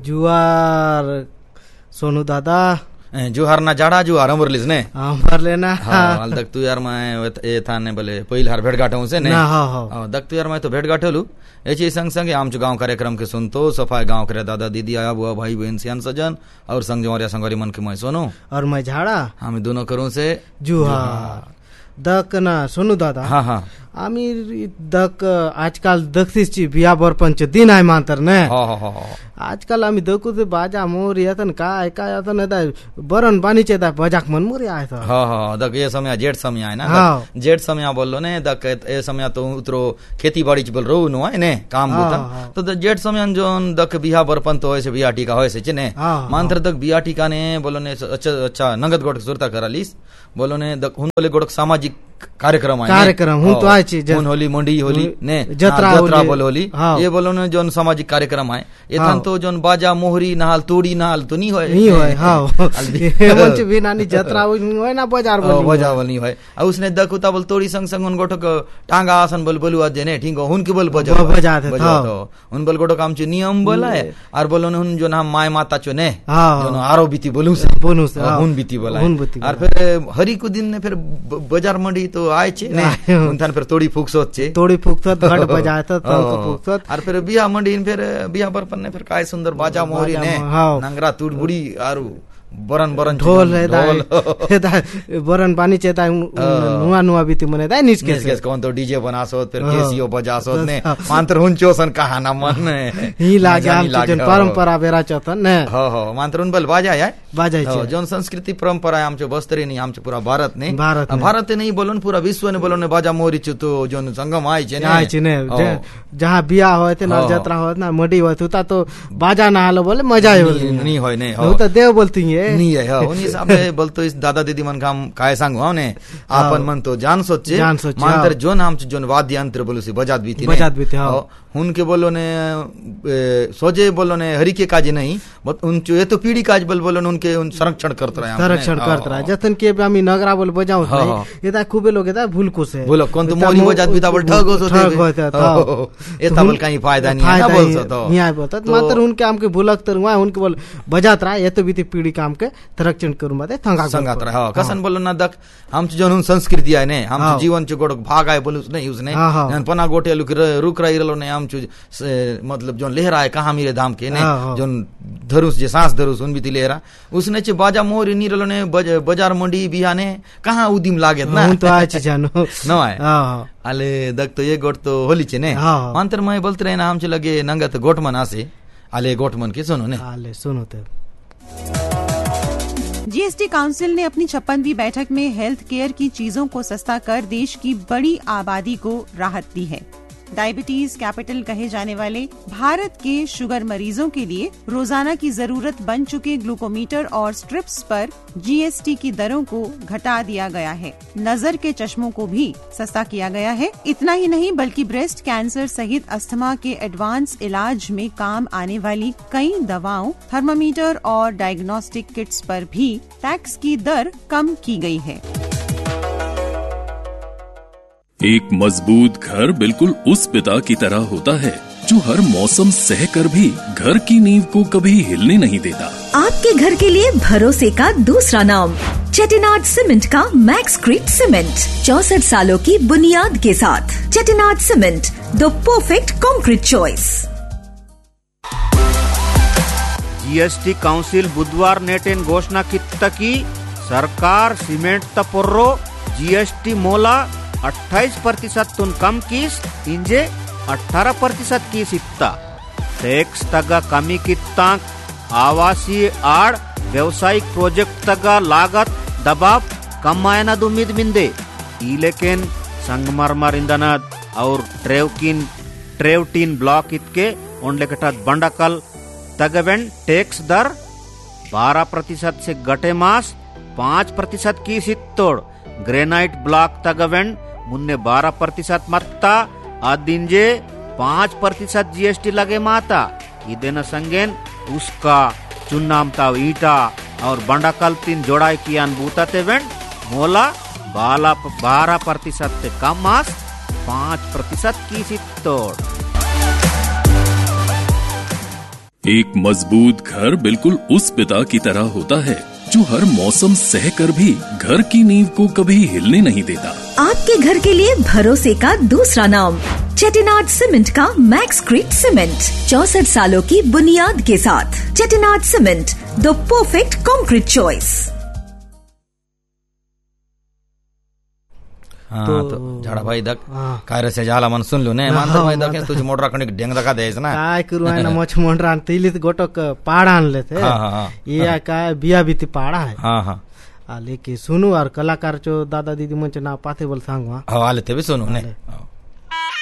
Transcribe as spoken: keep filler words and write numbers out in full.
जुआर सोनू दादा जुहार ना जाडा जुहार अमर लिस ने अमर लेना हां दक तू यार मैं ए थाने बोले पहिल हार भेट गाठो से ने हां हां दक तू यार मैं तो भेट गाठलू याची संग संग आमच्या गांव कार्यक्रम के सुनतो सफाई गांव करे दादा दीदी आया बुआ भाई बहन सियान सजन और संग जवरिया संगरी मन के मैं सोनो और मैं झाड़ा हम दोनों करूं से जुहार दक ना सोनू दादा हाँ हाँ आम्ही दक आजकाल दक्षिची बिया बरपंच दिन आहे मांतर ने हो हो हो आजकाल आम्ही दकू ते बाजा मोर येतन काय काय येतन दा बरन पाणीचे दा बजाक मन मोर आहे तो हो हो दक ये समय जेठ समय आहे ना जेठ समय बोललो ने दक ए समय तो उतरो खेती बाड़ी बोल रो नो है ने काम होता तो जेठ समय जोन दक बिया बरपन तो होय से बिया टीका होय से छे ने मांतर दक बिया टीका ने बोलो ने अच्छा अच्छा नगद गोट सुरता करालीस बोलो ने दक हुन बोले गोट सामाजिक कार्यक्रम आहे कार्यक्रम हुन तो आहे हुन होली मंडी होली ने जत्रा जत्रा बोल होली ये बोलो ने जोन सामाजिक कार्यक्रम आहे एथन तो जोन बाजा मोहरी नाल तोड़ी नाल तो नहीं होय नहीं होय हां मंच भी नानी जत्रा होय ना बाजार बोल बाजार बोल नहीं होय आ उसने दकुता बोल तोड़ी संग संग उन गोटक टांगा आसन बोल बोलु आज ने ठीक हुन के बोल बजा बजा थे उन बोल गोटक आमचे नियम बोलाय और बोलो ने हुन जोन हम माय माता चो ने जोन आरो बीती बोलू से बोलू से हुन बीती बोलाय और फिर हरी को दिन ने फिर बाजार मंडी तो आए छे ने उन थान फिर तोड़ी फुकसोत छे तोड़ी फुकसोत घट बजाता तो फुकसोत और फिर बिया मंडी फिर बिया बरपन ने फिर काय सुंदर बाजा मोहरी ने नंगरा तुड़ बुड़ी आरू बरन बरन ढोल है दा बरन पानी चेता नुआ नुआ बीती मने दा निसके निसके कौन तो डीजे बनासोत फिर केसियो बजासोत ने मांतर हुंचोसन कहाना मन ही लागे आम जन परंपरा बेरा चोतन ने हो हो मांतर उन बल बाजा है बाजा छे जोन संस्कृति परंपरा है आमचे बस्तरी नहीं आमचे पूरा भारत ने भारत भारत नहीं बोलन पूरा विश्व ने बोलन बाजा मोहरी च तो जोन संगम आइ छे ने आइ छे ने जहां बियाह होय ते ना यात्रा होय ना मडी होय तुता तो बाजा ना हालो बोले मजा ही नहीं होय ने हो तो देव बोलती है नहीं है उन हिसाब से बोलतो इस दादा दीदी मन काम काय सांगू ने आपन मन तो जान सोचे मांतर जोन आम जोन वाद्य यंत्र बोलो से बजात भी थी बजात भी थे हुन के बोलो ने सोजे बोलो ने हरि के काज नहीं उन ये तो पीढ़ी काज बोल बोलो उनके उन संरक्षण करत रहे संरक्षण करत रहे जतन के आमी नगरा बोल बजाऊ ये ता खूबे लोग ये ता भूल को से बोलो कौन तो मोरी बजात भी ता बोल ठगो सो ए ता बोल काही फायदा नहीं है ना बोल सो तो नहीं बोलता मात्र उनके आम के भूलक तर हुआ उनके बोल बजात रहा ये तो भी पीढ़ी काम के संरक्षण करू मते थंगा संगात रहा कसन बोलो ना दक हम जोन संस्कृति आहे ने हम जीवन च गोड भाग आहे बोलुस नहीं उसने पना गोटे लुक रुक रही रलो ने हम मतलब जोन लहरा है कहाँ मेरे धाम के ने जोन धरुस जे सांस धरुस उन बीती लहरा उसने च बाजा मोरी नी रलो ने बाजार मंडी बिहाने कहाँ उदिम लागे ना तो आए छ जानो न आए अले दक तो ये गोट तो होली छ ने अंतर में बोलते रहे ना हम च लगे नंगत गोटमन आसे अले गोटमन के सुनो ने अले सुनो तो जीएसटी काउंसिल ने अपनी छप्पनवीं बैठक में हेल्थ केयर की चीजों को सस्ता कर देश की बड़ी आबादी को राहत दी है। डायबिटीज कैपिटल कहे जाने वाले भारत के शुगर मरीजों के लिए रोजाना की जरूरत बन चुके ग्लूकोमीटर और स्ट्रिप्स पर जीएसटी की दरों को घटा दिया गया है। नजर के चश्मों को भी सस्ता किया गया है। इतना ही नहीं बल्कि ब्रेस्ट कैंसर सहित अस्थमा के एडवांस इलाज में काम आने वाली कई दवाओं, थर्मामीटर और डायग्नोस्टिक किट्स पर भी टैक्स की दर कम की गई है। एक मजबूत घर बिल्कुल उस पिता की तरह होता है जो हर मौसम सहकर भी घर की नींव को कभी हिलने नहीं देता। आपके घर के लिए भरोसे का दूसरा नाम चेटिनाड सीमेंट का मैक्सक्रीट सीमेंट, चौसठ सालों की बुनियाद के साथ। Chettinad cement, the perfect concrete choice. GST council बुधवार नेटेन घोषणा की तकी सरकार सीमेंट तपोर्रो जीएसटी मोला अट्ठाईस प्रतिशत तुन कम कीस इंजे अठारह प्रतिशत कीस इत्ता टैक्स तगा कमी कित्तांक आवासीय आड़ व्यावसायिक प्रोजेक्ट तगा लागत दबाव कम आयना उम्मीद मिंदे ई लेकिन संगमरमर इंधनद और ट्रेवकिन ट्रेवटीन ब्लॉक इतके ओंडलेकटद बंडकल तगवेन टैक्स दर बारह प्रतिशत से घटे मास पाँच प्रतिशत कीस इत्तोड़ ग्रेनाइट ब्लॉक तगवेन मुन्ने बारह प्रतिशत मत्ता आदिंजे पाँच प्रतिशत जीएसटी लगे माता इदेन संगेन उसका चुन्नामता ईटा और बंडाकल तीन जोड़ाई की अनुभूता तेवेन मोला बाला बारह प्रतिशत से कम मास पाँच प्रतिशत की सित्तोड़। एक मजबूत घर बिल्कुल उस पिता की तरह होता है जो हर मौसम सहकर भी घर की नींव को कभी हिलने नहीं देता। आपके घर के लिए भरोसे का दूसरा नाम चेटिनाड सीमेंट का मैक्सक्रीट सीमेंट, चौसठ सालों की बुनियाद के साथ। Chettinad cement, the perfect concrete choice. हाँ, तो, तो झाडा भाई दक काय रसे झाला मन सुन लो ने मानतो भाई दक तुझे मोटरा कणिक ढेंग दका देस ना काय करू आहे ना मच मोटरा तिलीत गोटक पाड़ा आणले थे। हाँ हाँ ये काय बिया बीती पाड़ा है। हाँ हाँ आले की सुनू और कलाकार चो दादा दीदी मंच ना पाथे बोल सांगवा हाँ आले ते भी सुनू ने।